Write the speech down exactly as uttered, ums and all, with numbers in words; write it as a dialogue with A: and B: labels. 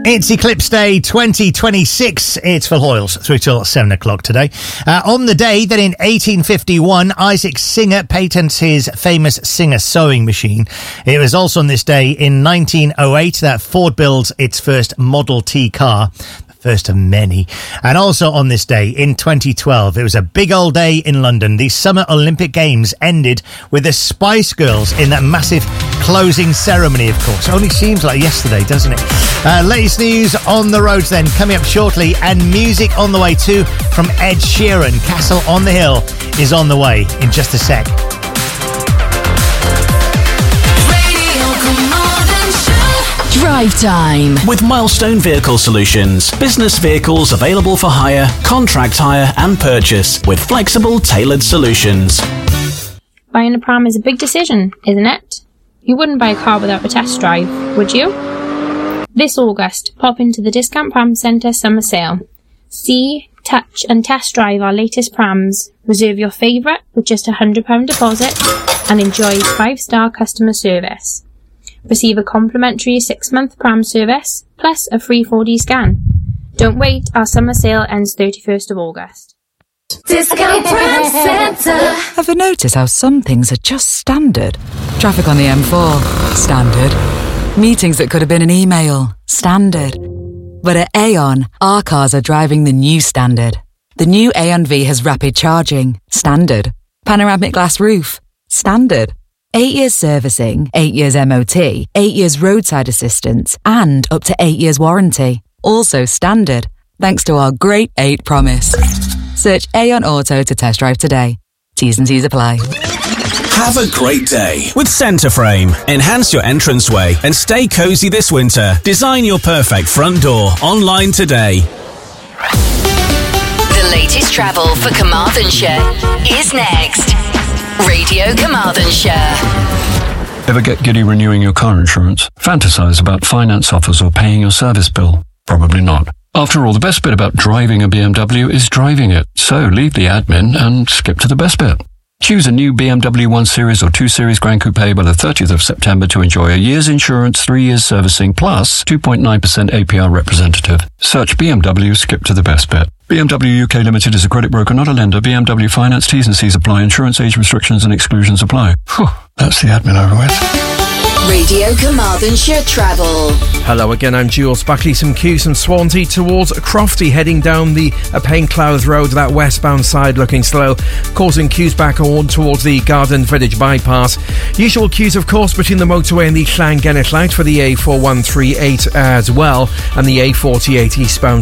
A: It's Eclipse Day twenty twenty-six. It's Phil Hoyles through till seven o'clock today. Uh, on the day that in eighteen fifty-one, Isaac Singer patents his famous Singer sewing machine. It was also on this day in nineteen oh eight that Ford builds its first Model T car. First of many. And also on this day in twenty twelve, it was a big old day in London. The Summer Olympic Games ended with the Spice Girls in that massive closing ceremony, of course. Only seems like yesterday, doesn't it? Uh, latest news on the roads then, coming up shortly, and music on the way too from Ed Sheeran. Castle on the Hill is on the way in just a sec.
B: Drive Time
C: with Milestone Vehicle Solutions. Business vehicles available for hire, contract hire and purchase with flexible, tailored solutions.
D: Buying a pram is a big decision, isn't it? You wouldn't buy a car without a test drive, would you? This August, pop into the Discount Pram Centre summer sale. See, touch and test drive our latest prams. Reserve your favourite with just a one hundred pounds deposit and enjoy five star customer service. Receive a complimentary six-month pram service, plus a free four D scan. Don't wait, our summer sale ends thirty-first of August.
E: Discount Pram Centre.
F: Ever notice how some things are just standard? Traffic on the M four, standard. Meetings that could have been an email, standard. But at Aon, our cars are driving the new standard. The new Aon V has rapid charging, standard. Panoramic glass roof, standard. Eight years servicing, eight years M O T, eight years roadside assistance, and up to eight years warranty. Also standard, thanks to our Great eight promise. Search Aon Auto to test drive today. T's and C's apply.
C: Have a great day with Centreframe. Enhance your entranceway and stay cozy this winter. Design your perfect front door online today.
B: The latest travel for Carmarthenshire is next. Radio Carmarthenshire.
G: Ever get giddy renewing your car insurance? Fantasize about finance offers or paying your service bill? Probably not. After all, the best bit about driving a B M W is driving it. So leave the admin and skip to the best bit. Choose a new B M W one Series or two Series Grand Coupe by the thirtieth of September to enjoy a year's insurance, three years servicing, plus two point nine percent A P R representative. Search B M W, skip to the best bit. B M W U K Limited is a credit broker, not a lender. B M W Finance, T's and C's apply. Insurance age restrictions and exclusions apply. Whew, that's the admin over with.
B: Radio Carmarthenshire Travel.
H: Hello again, I'm Jules Buckley. Some queues from Swansea towards Crofty, heading down the Painclouth Road, that westbound side looking slow, causing queues back on towards the Garden Village bypass. Usual queues, of course, between the motorway and the Llangennet Light for the A four one three eight as well, and the A forty-eight eastbound